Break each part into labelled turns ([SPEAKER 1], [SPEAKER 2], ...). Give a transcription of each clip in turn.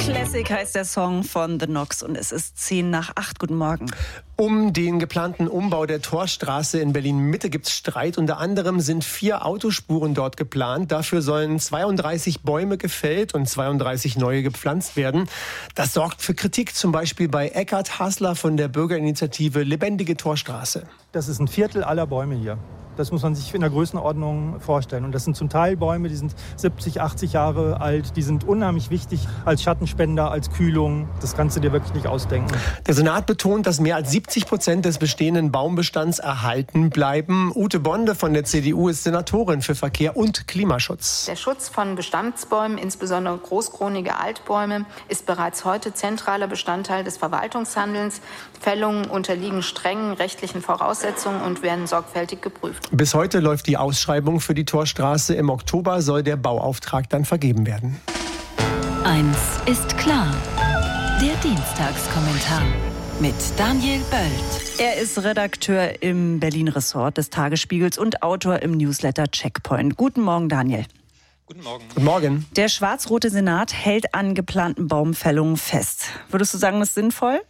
[SPEAKER 1] Classic heißt der Song von The Knox und es ist 7:10. Guten Morgen.
[SPEAKER 2] Um den geplanten Umbau der Torstraße in Berlin-Mitte gibt es Streit. Unter anderem sind 4 Autospuren dort geplant. Dafür sollen 32 Bäume gefällt und 32 neue gepflanzt werden. Das sorgt für Kritik, zum Beispiel bei Eckhard Hasler von der Bürgerinitiative Lebendige Torstraße.
[SPEAKER 3] Das ist ein Viertel aller Bäume hier. Das muss man sich in der Größenordnung vorstellen. Und das sind zum Teil Bäume, die sind 70, 80 Jahre alt. Die sind unheimlich wichtig als Schattenspender, als Kühlung. Das kannst du dir wirklich nicht ausdenken.
[SPEAKER 2] Der Senat betont, dass mehr als 70% des bestehenden Baumbestands erhalten bleiben. Ute Bonde von der CDU ist Senatorin für Verkehr und Klimaschutz.
[SPEAKER 4] Der Schutz von Bestandsbäumen, insbesondere großkronige Altbäume, ist bereits heute zentraler Bestandteil des Verwaltungshandelns. Fällungen unterliegen strengen rechtlichen Voraussetzungen und werden sorgfältig geprüft.
[SPEAKER 2] Bis heute läuft die Ausschreibung für die Torstraße. Im Oktober soll der Bauauftrag dann vergeben werden.
[SPEAKER 5] Eins ist klar. Der Dienstagskommentar mit Daniel Böld.
[SPEAKER 1] Er ist Redakteur im Berlin-Ressort des Tagesspiegels und Autor im Newsletter Checkpoint. Guten Morgen, Daniel.
[SPEAKER 6] Guten Morgen.
[SPEAKER 2] Guten Morgen.
[SPEAKER 1] Der schwarz-rote Senat hält an geplanten Baumfällungen fest. Würdest du sagen, das ist sinnvoll?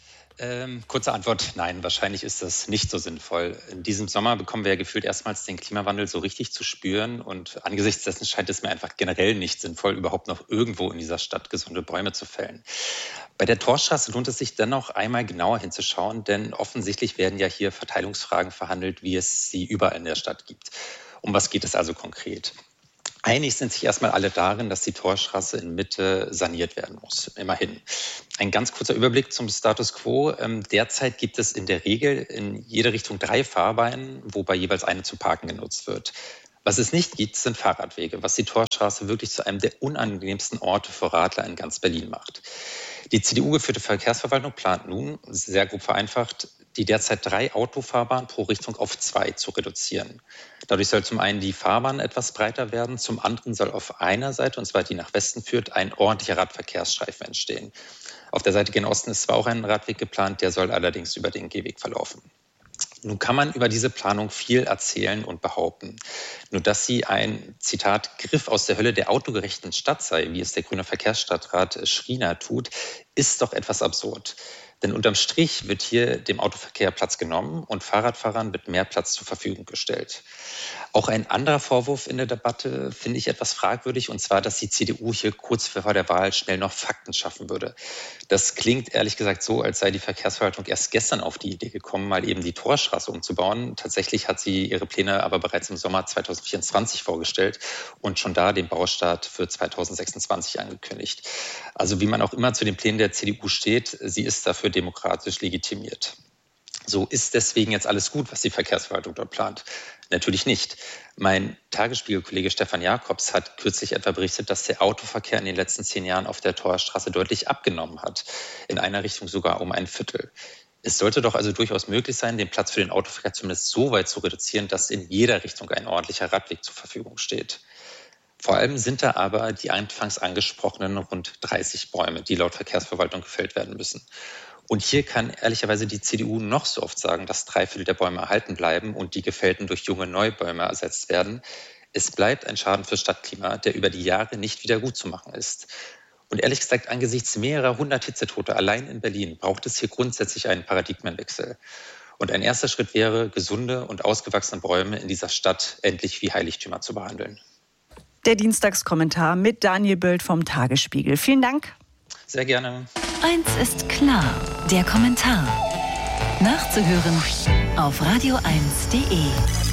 [SPEAKER 6] Kurze Antwort, nein, wahrscheinlich ist das nicht so sinnvoll. In diesem Sommer bekommen wir ja gefühlt erstmals den Klimawandel so richtig zu spüren und angesichts dessen scheint es mir einfach generell nicht sinnvoll, überhaupt noch irgendwo in dieser Stadt gesunde Bäume zu fällen. Bei der Torstraße lohnt es sich dennoch einmal genauer hinzuschauen, denn offensichtlich werden ja hier Verteilungsfragen verhandelt, wie es sie überall in der Stadt gibt. Um was geht es also konkret? Einig sind sich erstmal alle darin, dass die Torstraße in Mitte saniert werden muss. Immerhin. Ein ganz kurzer Überblick zum Status quo. Derzeit gibt es in der Regel in jede Richtung 3 Fahrbahnen, wobei jeweils eine zum Parken genutzt wird. Was es nicht gibt, sind Fahrradwege, was die Torstraße wirklich zu einem der unangenehmsten Orte für Radler in ganz Berlin macht. Die CDU-geführte Verkehrsverwaltung plant nun, sehr grob vereinfacht, die derzeit 3 Autofahrbahnen pro Richtung auf 2 zu reduzieren. Dadurch soll zum einen die Fahrbahn etwas breiter werden, zum anderen soll auf einer Seite, und zwar die nach Westen führt, ein ordentlicher Radverkehrsstreifen entstehen. Auf der Seite gen Osten ist zwar auch ein Radweg geplant, der soll allerdings über den Gehweg verlaufen. Nun kann man über diese Planung viel erzählen und behaupten. Nur dass sie ein, Zitat, Griff aus der Hölle der autogerechten Stadt sei, wie es der grüne Verkehrsstadtrat Schriener tut, ist doch etwas absurd. Denn unterm Strich wird hier dem Autoverkehr Platz genommen und Fahrradfahrern wird mehr Platz zur Verfügung gestellt. Auch ein anderer Vorwurf in der Debatte finde ich etwas fragwürdig, und zwar, dass die CDU hier kurz vor der Wahl schnell noch Fakten schaffen würde. Das klingt ehrlich gesagt so, als sei die Verkehrsverwaltung erst gestern auf die Idee gekommen, mal eben die Torstraße umzubauen. Tatsächlich hat sie ihre Pläne aber bereits im Sommer 2024 vorgestellt und schon da den Baustart für 2026 angekündigt. Also wie man auch immer zu den Plänen der CDU steht, sie ist dafür demokratisch legitimiert. So ist deswegen jetzt alles gut, was die Verkehrsverwaltung dort plant? Natürlich nicht. Mein Tagesspiegel-Kollege Stefan Jakobs hat kürzlich etwa berichtet, dass der Autoverkehr in den letzten 10 Jahren auf der Torstraße deutlich abgenommen hat. In einer Richtung sogar um ein Viertel. Es sollte doch also durchaus möglich sein, den Platz für den Autoverkehr zumindest so weit zu reduzieren, dass in jeder Richtung ein ordentlicher Radweg zur Verfügung steht. Vor allem sind da aber die anfangs angesprochenen rund 30 Bäume, die laut Verkehrsverwaltung gefällt werden müssen. Und hier kann ehrlicherweise die CDU noch so oft sagen, dass 3/4 der Bäume erhalten bleiben und die gefällten durch junge Neubäume ersetzt werden. Es bleibt ein Schaden fürs Stadtklima, der über die Jahre nicht wieder gut zu machen ist. Und ehrlich gesagt, angesichts mehrerer 100 Hitzetote allein in Berlin braucht es hier grundsätzlich einen Paradigmenwechsel. Und ein erster Schritt wäre, gesunde und ausgewachsene Bäume in dieser Stadt endlich wie Heiligtümer zu behandeln.
[SPEAKER 1] Der Dienstagskommentar mit Daniel Böld vom Tagesspiegel. Vielen Dank.
[SPEAKER 6] Sehr gerne.
[SPEAKER 5] Eins ist klar, der Kommentar. Nachzuhören auf radio1.de.